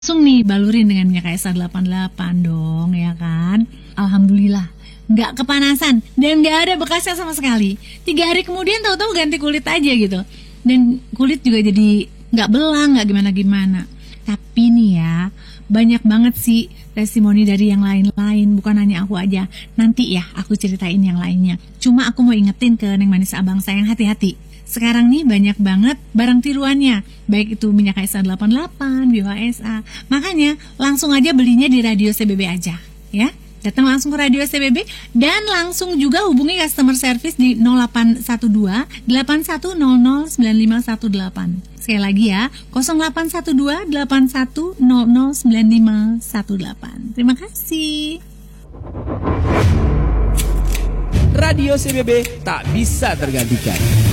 Langsung nih balurin dengan minyak KSA88 dong, ya kan? Alhamdulillah, nggak kepanasan dan nggak ada bekasnya sama sekali. 3 hari kemudian tahu-tahu ganti kulit aja gitu. Dan kulit juga jadi nggak belang, nggak gimana-gimana. Tapi nih ya, banyak banget sih testimoni dari yang lain-lain, bukan hanya aku aja. Nanti ya aku ceritain yang lainnya. Cuma aku mau ingetin ke Neng Manis Abang sayang, hati-hati. Sekarang nih banyak banget barang tiruannya, baik itu minyak KSA88, BioHSA. Makanya langsung aja belinya di Radio CBB aja, ya. Datang langsung ke Radio CBB dan langsung juga hubungi customer service di 0812 8100 9518. Sekali lagi ya, 0812 8100 9518. Terima kasih. Radio CBB tak bisa tergantikan.